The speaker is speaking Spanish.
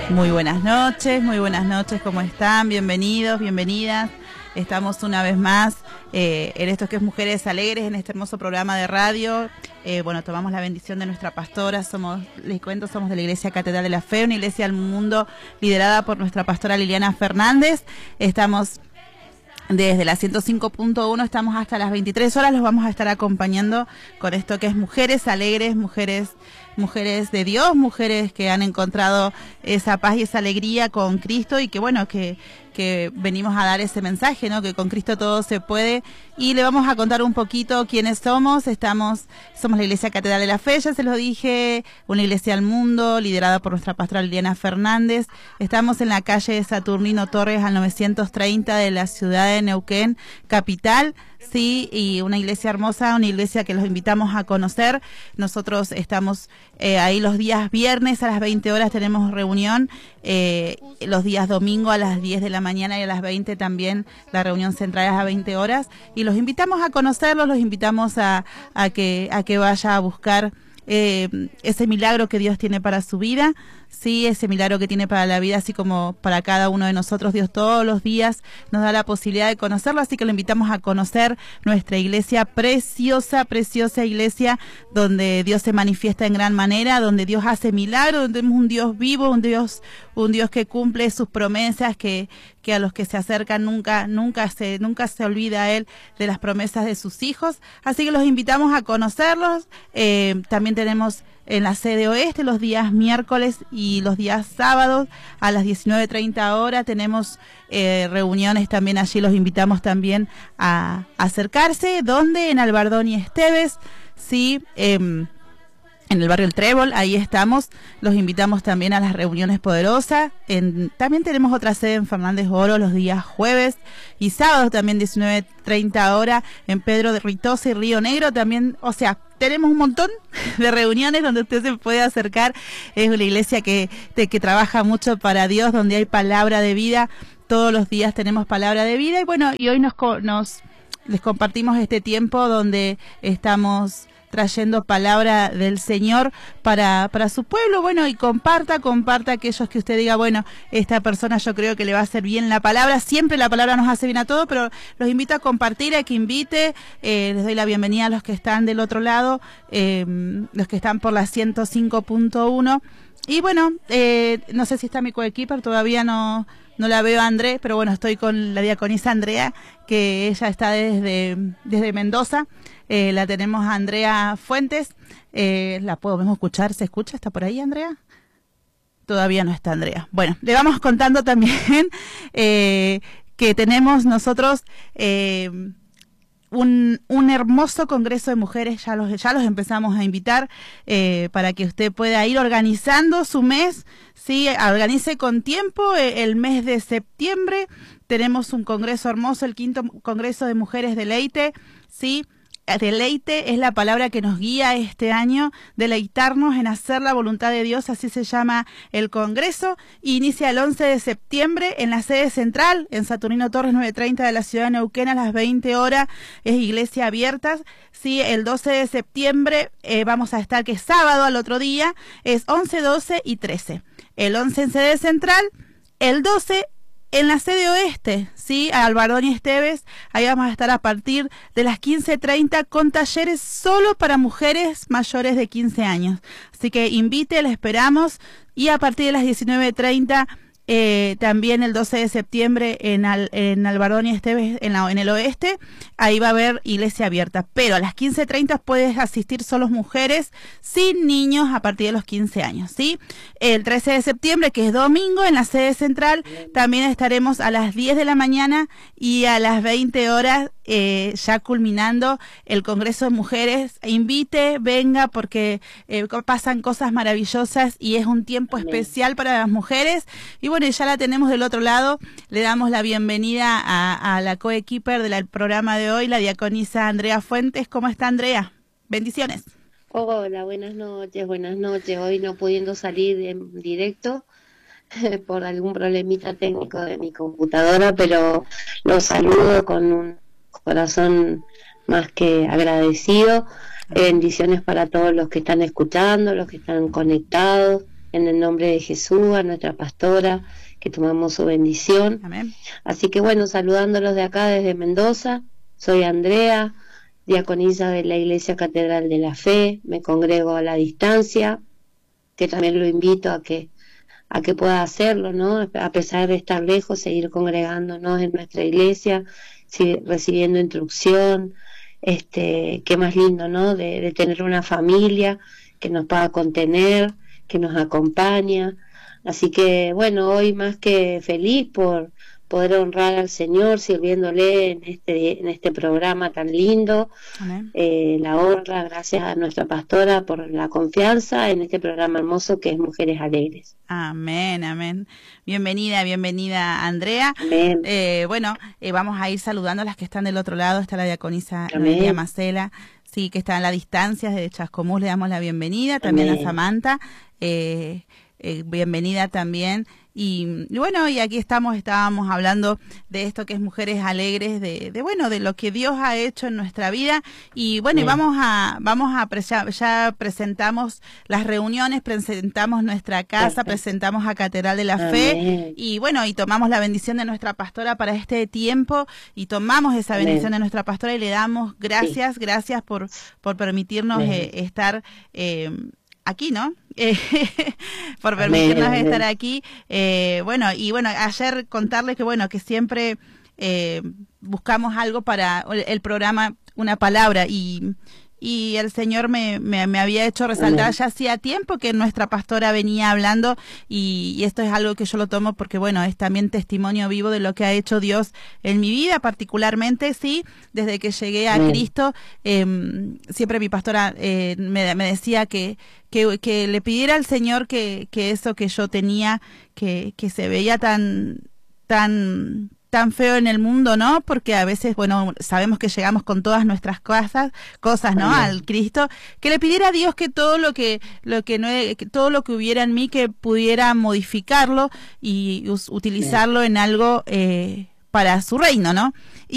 Muy buenas noches, ¿cómo están? Bienvenidos, bienvenidas. Estamos una vez más en esto que es Mujeres Alegres, en este hermoso programa de radio. Bueno, tomamos la bendición de nuestra pastora, les cuento, somos de la Iglesia Catedral de la Fe, una iglesia del mundo liderada por nuestra pastora Liliana Fernández. Estamos desde la 105.1, estamos hasta las 23 horas, los vamos a estar acompañando con esto que es Mujeres Alegres, mujeres de Dios, mujeres que han encontrado esa paz y esa alegría con Cristo y que bueno, que venimos a dar ese mensaje, ¿no? Que con Cristo todo se puede, y le vamos a contar un poquito quiénes somos. Somos la Iglesia Catedral de la Fe, ya se lo dije, una iglesia al mundo liderada por nuestra pastora Liliana Fernández. Estamos en la calle Saturnino Torres al 930 de la ciudad de Neuquén, capital. Sí, y una iglesia hermosa, una iglesia que los invitamos a conocer. Nosotros estamos ahí los días viernes a las 20 horas, tenemos reunión, los días domingo a las 10 de la mañana y a las 20 también la reunión central a las 20 horas. Y los invitamos a conocerlos, los invitamos a que vaya a buscar ese milagro que Dios tiene para su vida, sí, ese milagro que tiene para la vida, así como para cada uno de nosotros. Dios todos los días nos da la posibilidad de conocerlo, así que lo invitamos a conocer nuestra iglesia, preciosa iglesia, donde Dios se manifiesta en gran manera, donde Dios hace milagros, donde tenemos un Dios vivo, un Dios que cumple sus promesas, que a los que se acercan nunca se olvida a Él de las promesas de sus hijos. Así que los invitamos a conocerlos. También tenemos en la sede oeste los días miércoles y los días sábados a las 19:30 horas tenemos reuniones también allí. Los invitamos también a acercarse, donde en Albardón y Esteves, sí, en el barrio El Trébol, ahí estamos. Los invitamos también a las reuniones poderosas. También tenemos otra sede en Fernández Oro los días jueves y sábados, también 19:30 horas, en Pedro de Ritosa y Río Negro también. O sea, tenemos un montón de reuniones donde usted se puede acercar. Es una iglesia que trabaja mucho para Dios, donde hay palabra de vida. Todos los días tenemos palabra de vida. Y bueno, y hoy les compartimos este tiempo donde estamos trayendo palabra del Señor para su pueblo. Bueno, y comparta aquellos que usted diga, bueno, esta persona yo creo que le va a hacer bien la palabra. Siempre la palabra nos hace bien a todos, pero los invito a compartir, a que invite. Les doy la bienvenida a los que están del otro lado, los que están por la 105.1. Y bueno, no sé si está mi coequiper, todavía no la veo a André, pero bueno, estoy con la diaconisa Andrea, que ella está desde Mendoza. La tenemos a Andrea Fuentes. ¿La podemos escuchar? ¿Se escucha? ¿Está por ahí, Andrea? Todavía no está Andrea. Bueno, le vamos contando también que tenemos nosotros un hermoso congreso de mujeres. Ya los empezamos a invitar para que usted pueda ir organizando su mes. Sí, organice con tiempo el mes de septiembre. Tenemos un congreso hermoso, el 5º Congreso de Mujeres Deleite, sí. Deleite es la palabra que nos guía este año, deleitarnos en hacer la voluntad de Dios, así se llama el congreso. Inicia el 11 de septiembre en la sede central, en Saturnino Torres 930 de la ciudad de Neuquén a las 20 horas, es iglesia abierta. Sí, el 12 de septiembre vamos a estar, que es sábado al otro día, es 11, 12 y 13. El 11 en sede central, el 12 en la sede oeste, sí, a Albardón y Esteves. Ahí vamos a estar a partir de las 15:30 con talleres solo para mujeres mayores de 15 años. Así que invite, le esperamos. Y a partir de las 19:30, también el 12 de septiembre en Albardón y Esteves, en el oeste, ahí va a haber iglesia abierta. Pero a las 15:30 puedes asistir solo mujeres, sin niños a partir de los 15 años, ¿sí? El 13 de septiembre, que es domingo, en la sede central, también estaremos a las 10 de la mañana y a las 20 horas, ya culminando el Congreso de Mujeres. Invite, venga, porque pasan cosas maravillosas y es un tiempo especial para las mujeres. Y bueno, ya la tenemos del otro lado. Le damos la bienvenida a la coequiper del programa de hoy, la diaconisa Andrea Fuentes. ¿Cómo está, Andrea? Bendiciones. Hola, buenas noches. Hoy no pudiendo salir en directo por algún problemita técnico de mi computadora, pero los saludo con un corazón más que agradecido. Bendiciones para todos los que están escuchando, los que están conectados. en el nombre de Jesús, a nuestra pastora, que tomamos su bendición. Amén. Así que bueno, saludándolos de acá desde Mendoza, soy Andrea, diaconisa de la Iglesia Catedral de la Fe, me congrego a la distancia, que también lo invito a que pueda hacerlo, ¿no? A pesar de estar lejos, seguir congregándonos en nuestra iglesia, recibiendo instrucción, qué más lindo, ¿no? De tener una familia que nos pueda contener, que nos acompaña. Así que, bueno, hoy más que feliz por poder honrar al Señor sirviéndole en este programa tan lindo. Amén. La honra, gracias a nuestra pastora por la confianza en este programa hermoso que es Mujeres Alegres. Amén, amén. Bienvenida, bienvenida, Andrea. Amén. Vamos a ir saludando a las que están del otro lado. Está la diaconisa Amén. Noelia Macela, sí, que está a la distancia desde Chascomús. Le damos la bienvenida. También Amén. a Samantha. Bienvenida también. Y bueno, y aquí estábamos hablando de esto que es Mujeres Alegres, de lo que Dios ha hecho en nuestra vida. Y bueno, y vamos a ya presentamos las reuniones, presentamos nuestra casa, presentamos a Catedral de la Fe, y bueno, y tomamos la bendición de nuestra pastora para este tiempo, y tomamos esa bendición de nuestra pastora y le damos gracias por permitirnos estar aquí, ¿no? Por permitirnos estar aquí. Ayer contarles que siempre buscamos algo para el programa, una palabra, y el Señor me había hecho resaltar ya hacía tiempo que nuestra pastora venía hablando, y esto es algo que yo lo tomo porque es también testimonio vivo de lo que ha hecho Dios en mi vida, particularmente, sí, desde que llegué a Cristo. Siempre mi pastora me decía que le pidiera al Señor que eso que yo tenía, que se veía tan feo en el mundo, ¿no? Porque a veces, sabemos que llegamos con todas nuestras cosas, ¿no? Al Cristo, que le pidiera a Dios que todo todo lo que hubiera en mí, que pudiera modificarlo y utilizarlo en algo para su reino, ¿no?